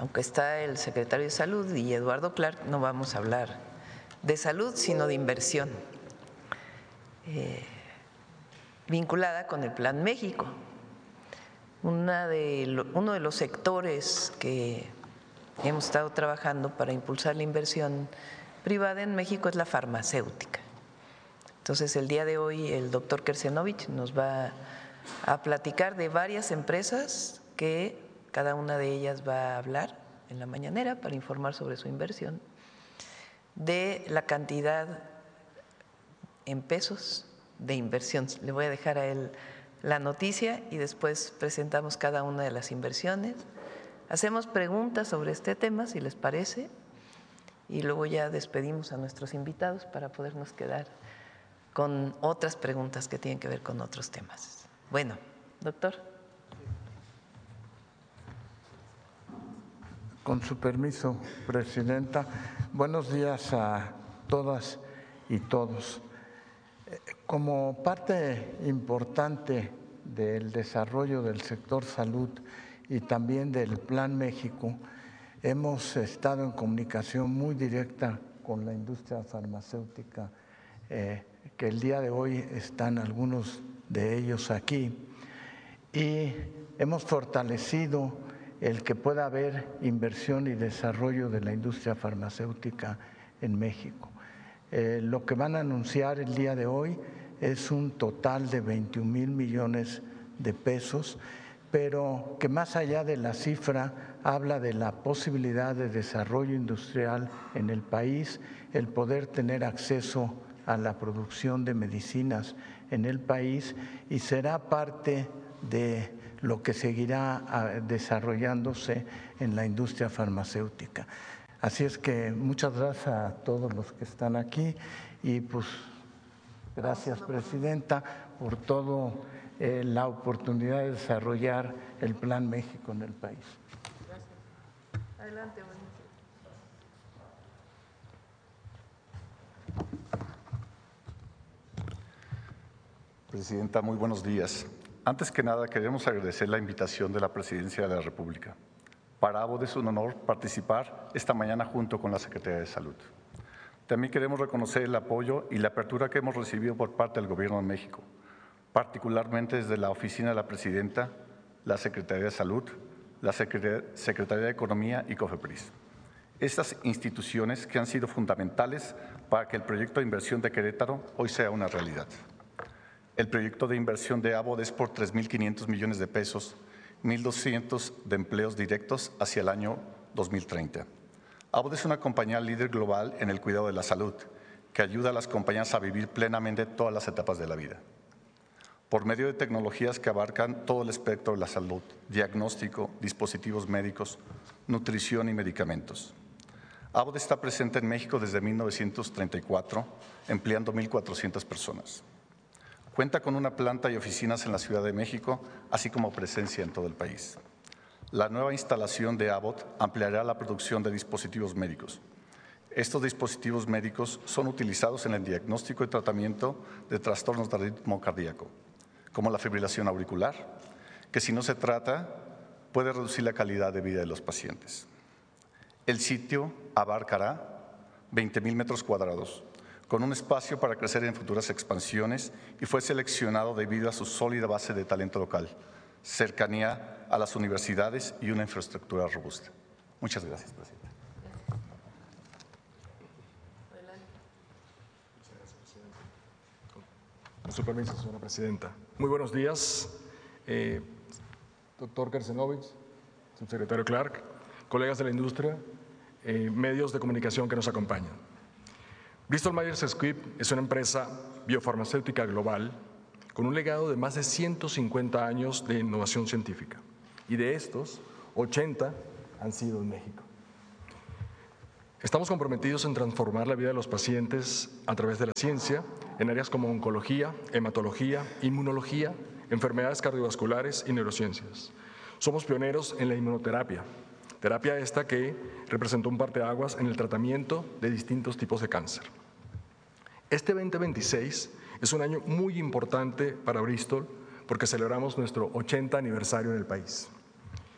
aunque está el secretario de Salud y Eduardo Clark, no vamos a hablar de salud, sino de inversión vinculada con el Plan México. Uno de los sectores que hemos estado trabajando para impulsar la inversión privada en México es la farmacéutica. Entonces, el día de hoy el doctor Kersenovich nos va a platicar de varias empresas que cada una de ellas va a hablar en la mañanera para informar sobre su inversión, de la cantidad en pesos de inversión. Le voy a dejar a él la noticia y después presentamos cada una de las inversiones. Hacemos preguntas sobre este tema, si les parece, y luego ya despedimos a nuestros invitados para podernos quedar con otras preguntas que tienen que ver con otros temas. Bueno, doctor. Con su permiso, Presidenta. Buenos días a todas y todos. Como parte importante del desarrollo del sector salud y también del Plan México, hemos estado en comunicación muy directa con la industria farmacéutica, que el día de hoy están algunos de ellos aquí, y hemos fortalecido el que pueda haber inversión y desarrollo de la industria farmacéutica en México. Lo que van a anunciar el día de hoy es un total de 21,000 millones de pesos, pero que más allá de la cifra habla de la posibilidad de desarrollo industrial en el país, el poder tener acceso a la producción de medicinas en el país, y será parte de lo que seguirá desarrollándose en la industria farmacéutica. Así es que muchas gracias a todos los que están aquí y pues gracias, Presidenta, por toda la oportunidad de desarrollar el Plan México en el país. Gracias. Adelante, buenos días. Presidenta, muy buenos días. Antes que nada, queremos agradecer la invitación de la Presidencia de la República. Para ABOD es un honor participar esta mañana junto con la Secretaría de Salud. También queremos reconocer el apoyo y la apertura que hemos recibido por parte del Gobierno de México, particularmente desde la Oficina de la Presidenta, la Secretaría de Salud, la Secretaría de Economía y COFEPRIS. Estas instituciones que han sido fundamentales para que el proyecto de inversión de Querétaro hoy sea una realidad. El proyecto de inversión de ABOD es por 3,500 millones de pesos, 1,200 de empleos directos hacia el año 2030. ABOD es una compañía líder global en el cuidado de la salud, que ayuda a las compañías a vivir plenamente todas las etapas de la vida. Por medio de tecnologías que abarcan todo el espectro de la salud, diagnóstico, dispositivos médicos, nutrición y medicamentos. ABOD está presente en México desde 1934, empleando 1,400 personas. Cuenta con una planta y oficinas en la Ciudad de México, así como presencia en todo el país. La nueva instalación de ABOD ampliará la producción de dispositivos médicos. Estos dispositivos médicos son utilizados en el diagnóstico y tratamiento de trastornos de ritmo cardíaco, como la fibrilación auricular, que si no se trata, puede reducir la calidad de vida de los pacientes. El sitio abarcará 20,000 metros cuadrados, con un espacio para crecer en futuras expansiones, y fue seleccionado debido a su sólida base de talento local, cercanía a las universidades y una infraestructura robusta. Muchas gracias, Presidenta. Con su permiso, señora Presidenta. Muy buenos días, doctor Kersenovich, subsecretario Clark, colegas de la industria, medios de comunicación que nos acompañan. Bristol Myers Squibb es una empresa biofarmacéutica global con un legado de más de 150 años de innovación científica, y de estos, 80 han sido en México. Estamos comprometidos en transformar la vida de los pacientes a través de la ciencia en áreas como oncología, hematología, inmunología, enfermedades cardiovasculares y neurociencias. Somos pioneros en la inmunoterapia, terapia esta que representó un parteaguas en el tratamiento de distintos tipos de cáncer. Este 2026 es un año muy importante para Bristol porque celebramos nuestro 80 aniversario en el país.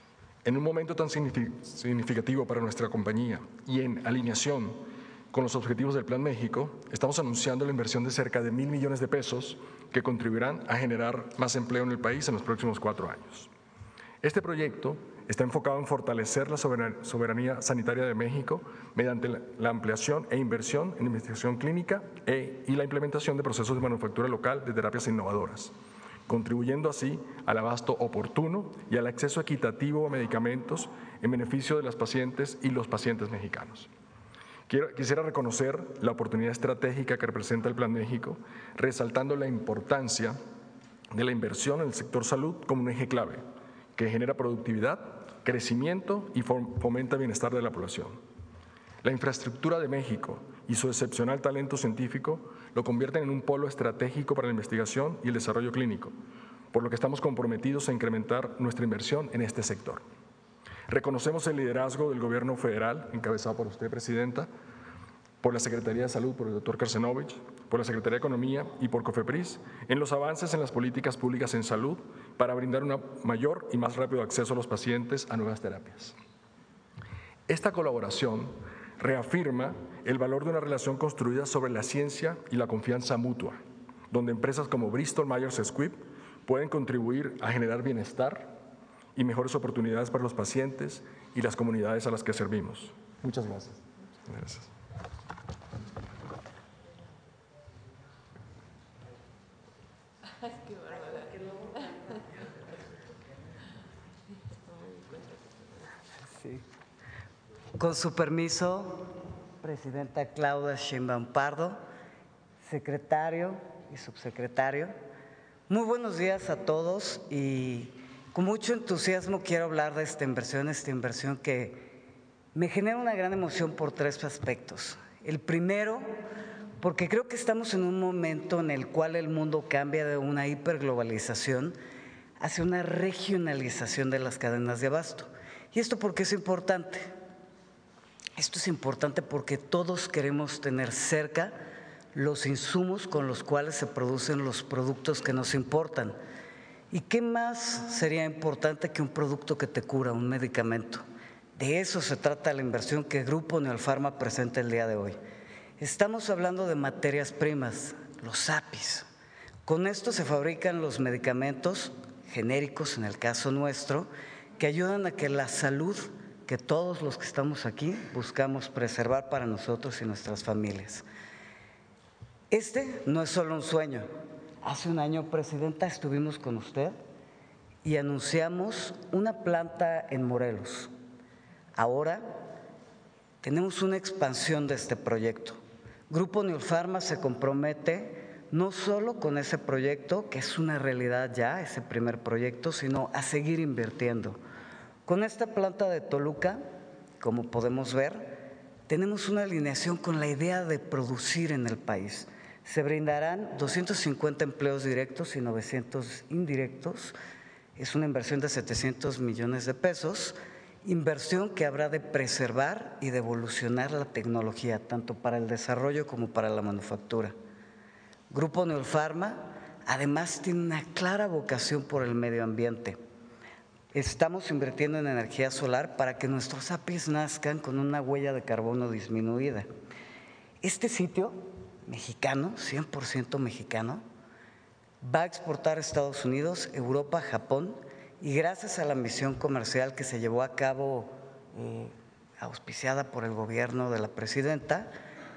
En un momento tan significativo para nuestra compañía y en alineación con los objetivos del Plan México, estamos anunciando la inversión de cerca de 1,000 millones de pesos que contribuirán a generar más empleo en el país en los próximos 4 años. Este proyecto está enfocado en fortalecer la soberanía sanitaria de México mediante la ampliación e inversión en investigación clínica y la implementación de procesos de manufactura local de terapias innovadoras, contribuyendo así al abasto oportuno y al acceso equitativo a medicamentos en beneficio de las pacientes y los pacientes mexicanos. Quisiera reconocer la oportunidad estratégica que representa el Plan México, resaltando la importancia de la inversión en el sector salud como un eje clave, que genera productividad, crecimiento y fomenta el bienestar de la población. La infraestructura de México y su excepcional talento científico lo convierten en un polo estratégico para la investigación y el desarrollo clínico, por lo que estamos comprometidos a incrementar nuestra inversión en este sector. Reconocemos el liderazgo del Gobierno federal, encabezado por usted, Presidenta, por la Secretaría de Salud, por el doctor Karsenovich, por la Secretaría de Economía y por COFEPRIS, en los avances en las políticas públicas en salud para brindar un mayor y más rápido acceso a los pacientes a nuevas terapias. Esta colaboración reafirma el valor de una relación construida sobre la ciencia y la confianza mutua, donde empresas como Bristol Myers Squibb pueden contribuir a generar bienestar y mejores oportunidades para los pacientes y las comunidades a las que servimos. Muchas gracias. Gracias. Sí. Con su permiso, Presidenta Claudia Sheinbaum Pardo, secretario y subsecretario, muy buenos días a todos y con mucho entusiasmo quiero hablar de esta inversión que me genera una gran emoción por 3 aspectos. El primero, porque creo que estamos en un momento en el cual el mundo cambia de una hiperglobalización hacia una regionalización de las cadenas de abasto. ¿Y esto por qué es importante? Esto es importante porque todos queremos tener cerca los insumos con los cuales se producen los productos que nos importan. ¿Y qué más sería importante que un producto que te cura, un medicamento? De eso se trata la inversión que Grupo Neolfarma presenta el día de hoy. Estamos hablando de materias primas, los APIs. Con esto se fabrican los medicamentos genéricos, en el caso nuestro, que ayudan a que la salud que todos los que estamos aquí buscamos preservar para nosotros y nuestras familias. Este no es solo un sueño. Hace un año, Presidenta, estuvimos con usted y anunciamos una planta en Morelos. Ahora tenemos una expansión de este proyecto. Grupo Neolfarma se compromete no solo con ese proyecto, que es una realidad ya, ese primer proyecto, sino a seguir invirtiendo. Con esta planta de Toluca, como podemos ver, tenemos una alineación con la idea de producir en el país. Se brindarán 250 empleos directos y 900 indirectos. Es una inversión de 700 millones de pesos, inversión que habrá de preservar y de evolucionar la tecnología, tanto para el desarrollo como para la manufactura. Grupo Neolfarma, además, tiene una clara vocación por el medio ambiente. Estamos invirtiendo en energía solar para que nuestros APIs nazcan con una huella de carbono disminuida. Este sitio mexicano, 100% mexicano, va a exportar a Estados Unidos, Europa, Japón, y gracias a la misión comercial que se llevó a cabo, auspiciada por el gobierno de la presidenta,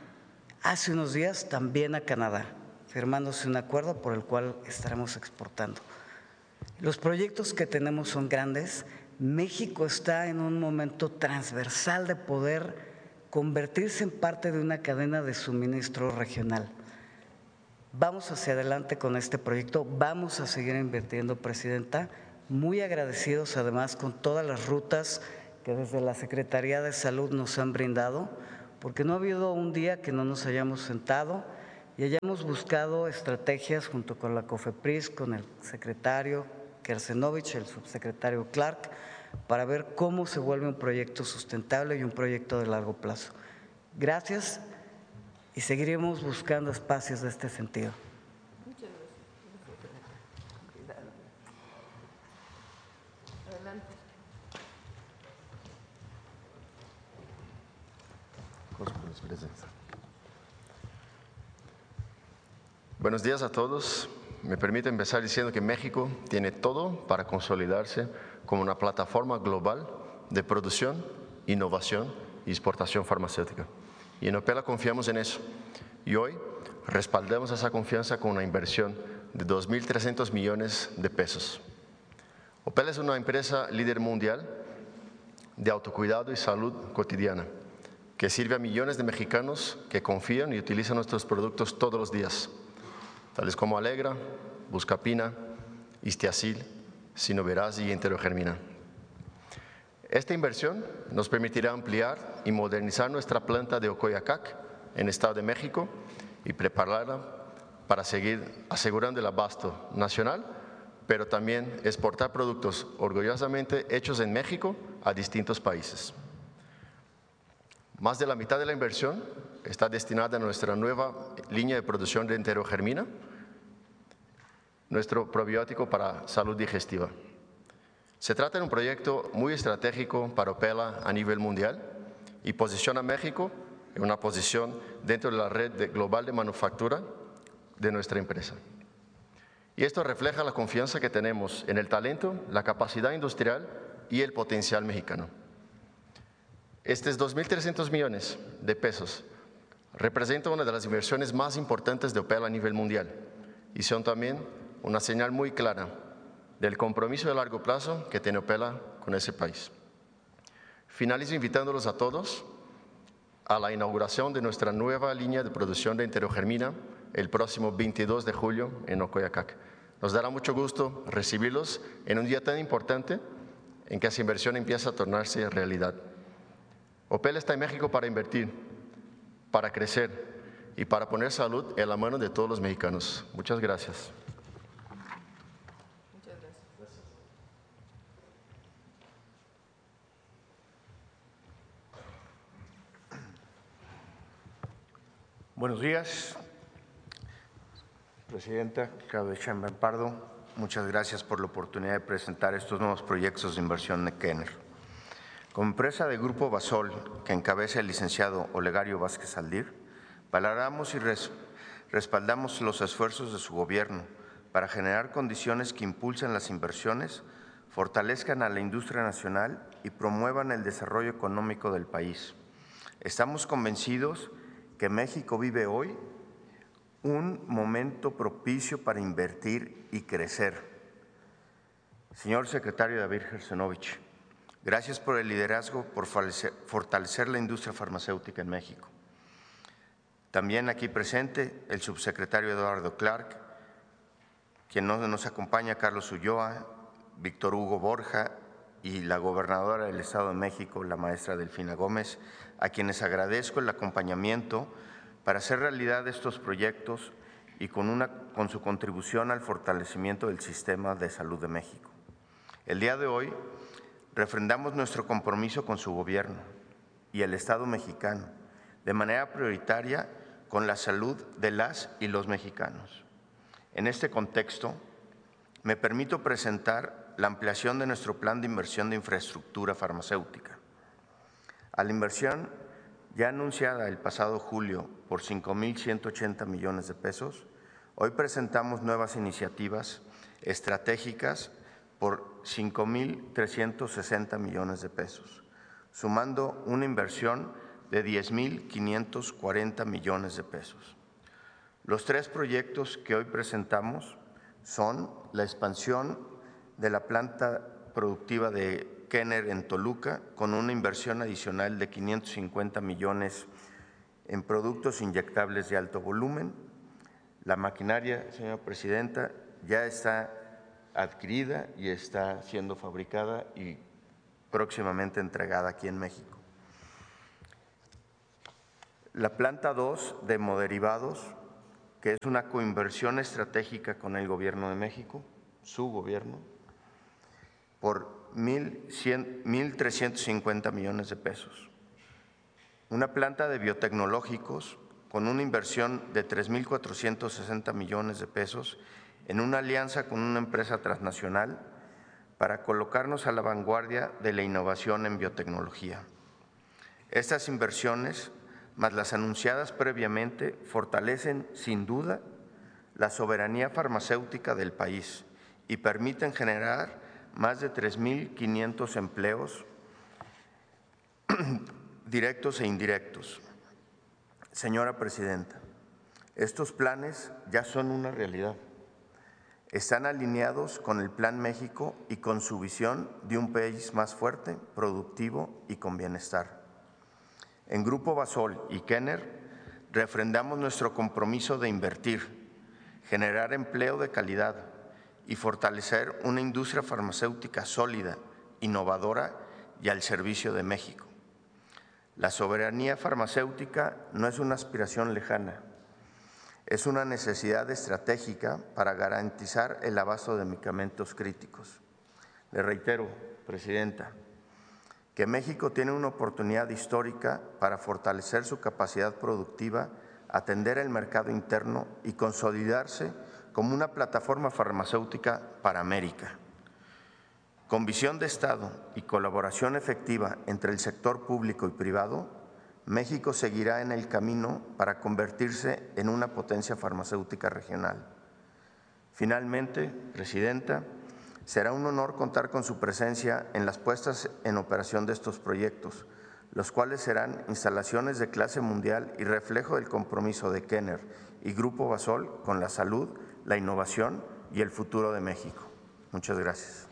hace unos días también a Canadá, firmándose un acuerdo por el cual estaremos exportando. Los proyectos que tenemos son grandes. México está en un momento transversal de poder convertirse en parte de una cadena de suministro regional. Vamos hacia adelante con este proyecto, vamos a seguir invirtiendo, Presidenta, muy agradecidos además con todas las rutas que desde la Secretaría de Salud nos han brindado, porque no ha habido un día que no nos hayamos sentado y hayamos buscado estrategias junto con la COFEPRIS, con el secretario Karsenovich, el subsecretario Clark, para ver cómo se vuelve un proyecto sustentable y un proyecto de largo plazo. Gracias y seguiremos buscando espacios de este sentido. Muchas gracias. Adelante. Buenos días a todos. Me permito empezar diciendo que México tiene todo para consolidarse como una plataforma global de producción, innovación y exportación farmacéutica. Y en Opela confiamos en eso. Y hoy respaldamos esa confianza con una inversión de 2.300 millones de pesos. Opela es una empresa líder mundial de autocuidado y salud cotidiana, que sirve a millones de mexicanos que confían y utilizan nuestros productos todos los días, tales como Alegra, Buscapina, Istiazil, Sinoveraz y Enterogermina. Esta inversión nos permitirá ampliar y modernizar nuestra planta de Ocoyacac, en Estado de México, y prepararla para seguir asegurando el abasto nacional, pero también exportar productos orgullosamente hechos en México a distintos países. Más de la mitad de la inversión está destinada a nuestra nueva línea de producción de Enterogermina, nuestro probiótico para salud digestiva. Se trata de un proyecto muy estratégico para Opela a nivel mundial y posiciona a México en una posición dentro de la red global de manufactura de nuestra empresa. Y esto refleja la confianza que tenemos en el talento, la capacidad industrial y el potencial mexicano. Estos 2.300 millones de pesos representan una de las inversiones más importantes de Opela a nivel mundial y son también una señal muy clara del compromiso de largo plazo que tiene Opela con ese país. Finalizo invitándolos a todos a la inauguración de nuestra nueva línea de producción de Enterogermina el próximo 22 de julio en Ocoyacac. Nos dará mucho gusto recibirlos en un día tan importante en que esa inversión empieza a tornarse realidad. Opela está en México para invertir, para crecer y para poner salud en la mano de todos los mexicanos. Muchas gracias. Buenos días, Presidenta Claudia Sheinbaum Pardo. Muchas gracias por la oportunidad de presentar estos nuevos proyectos de inversión de Kenner. Como empresa de Grupo Basol, que encabeza el licenciado Olegario Vázquez Aldir, valoramos y respaldamos los esfuerzos de su gobierno para generar condiciones que impulsen las inversiones, fortalezcan a la industria nacional y promuevan el desarrollo económico del país. Estamos convencidos que México vive hoy un momento propicio para invertir y crecer. Señor secretario David Gersenovich, gracias por el liderazgo, por fortalecer la industria farmacéutica en México. También aquí presente el subsecretario Eduardo Clark, quien nos acompaña, Carlos Ulloa, Víctor Hugo Borja y la gobernadora del Estado de México, la maestra Delfina Gómez, a quienes agradezco el acompañamiento para hacer realidad estos proyectos y con su contribución al fortalecimiento del sistema de salud de México. El día de hoy refrendamos nuestro compromiso con su gobierno y el Estado mexicano, de manera prioritaria con la salud de las y los mexicanos. En este contexto, me permito presentar la ampliación de nuestro plan de inversión de infraestructura farmacéutica. A la inversión ya anunciada el pasado julio por 5.180 millones de pesos, hoy presentamos nuevas iniciativas estratégicas por 5.360 millones de pesos, sumando una inversión de 10.540 millones de pesos. Los tres proyectos que hoy presentamos son la expansión de la planta productiva de Kenner en Toluca, con una inversión adicional de 550 millones en productos inyectables de alto volumen. La maquinaria, señora Presidenta, ya está adquirida y está siendo fabricada y próximamente entregada aquí en México. La planta 2 de hemoderivados, que es una coinversión estratégica con el Gobierno de México, su gobierno, por 1.350 millones de pesos. Una planta de biotecnológicos con una inversión de 3.460 millones de pesos en una alianza con una empresa transnacional para colocarnos a la vanguardia de la innovación en biotecnología. Estas inversiones más las anunciadas previamente, fortalecen sin duda la soberanía farmacéutica del país y permiten generar más de 3.500 empleos directos e indirectos. Señora Presidenta, estos planes ya son una realidad. Están alineados con el Plan México y con su visión de un país más fuerte, productivo y con bienestar. En Grupo Basol y Kenner refrendamos nuestro compromiso de invertir, generar empleo de calidad y fortalecer una industria farmacéutica sólida, innovadora y al servicio de México. La soberanía farmacéutica no es una aspiración lejana, es una necesidad estratégica para garantizar el abasto de medicamentos críticos. Le reitero, Presidenta, que México tiene una oportunidad histórica para fortalecer su capacidad productiva, atender el mercado interno y consolidarse como una plataforma farmacéutica para América. Con visión de Estado y colaboración efectiva entre el sector público y privado, México seguirá en el camino para convertirse en una potencia farmacéutica regional. Finalmente, Presidenta, será un honor contar con su presencia en las puestas en operación de estos proyectos, los cuales serán instalaciones de clase mundial y reflejo del compromiso de Kenner y Grupo Basol con la salud, la innovación y el futuro de México. Muchas gracias.